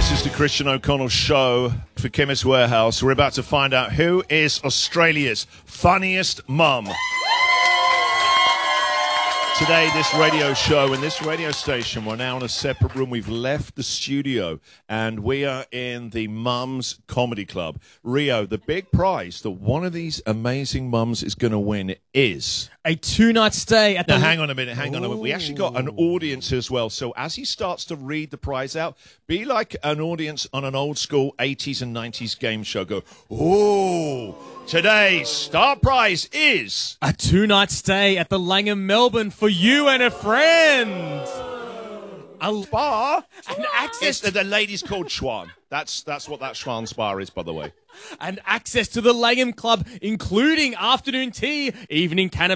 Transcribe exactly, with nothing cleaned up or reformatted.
This is the Christian O'Connell Show for Chemist Warehouse. We're about to find out who is Australia's funniest mum. Today, this radio show and this radio station, we're now in a separate room. We've left the studio and we are in the Mums Comedy Club. Rio, the big prize that one of these amazing mums is going to win is... a two-night stay at the... Now, hang on a minute, hang on a minute. We actually got an audience as well. So as he starts to read the prize out, be like an audience on an old-school eighties and nineties game show. Go, ooh, today's star prize is... a two-night stay at the Langham, Melbourne for you and a friend. A Spa? And access It's, the lady's called Schwan. That's, that's what that Schwan Spa is, by the way. And access to the Langham Club, including afternoon tea, evening canapé,